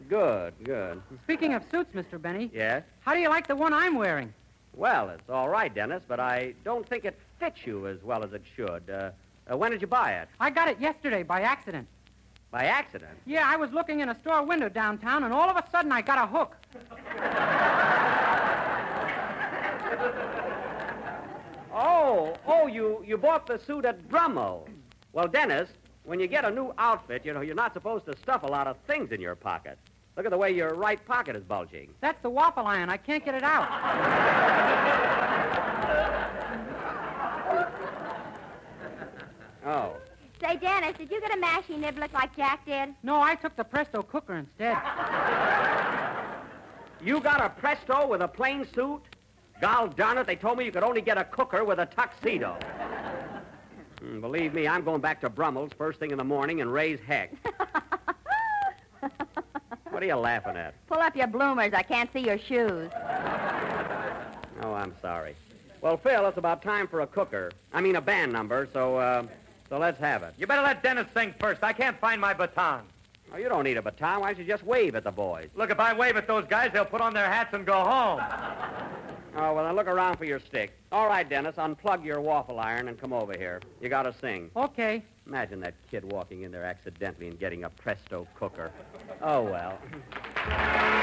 Good, good. Speaking of suits, Mr. Benny. Yes? How do you like the one I'm wearing? Well, it's all right, Dennis, but I don't think it fits you as well as it should. When did you buy it? I got it yesterday by accident. By accident? Yeah, I was looking in a store window downtown, and all of a sudden I got a hook. You bought the suit at Brummel. Well, Dennis, when you get a new outfit, you know, you're not supposed to stuff a lot of things in your pocket. Look at the way your right pocket is bulging. That's the waffle iron. I can't get it out. Oh. Say, Dennis, did you get a mashy niblick like Jack did? No, I took the Presto cooker instead. You got a Presto with a plain suit? Gol darn it, they told me you could only get a cooker with a tuxedo. Believe me, I'm going back to Brummel's first thing in the morning and raise heck. What are you laughing at? Pull up your bloomers. I can't see your shoes. Oh, I'm sorry. Well, Phil, it's about time for a band number, so let's have it. You better let Dennis sing first. I can't find my baton. Oh, you don't need a baton. Why don't you just wave at the boys? Look, if I wave at those guys, they'll put on their hats and go home. Oh, well, then look around for your stick. All right, Dennis, unplug your waffle iron and come over here. You got to sing. Okay. Imagine that kid walking in there accidentally and getting a Presto cooker. Oh, well.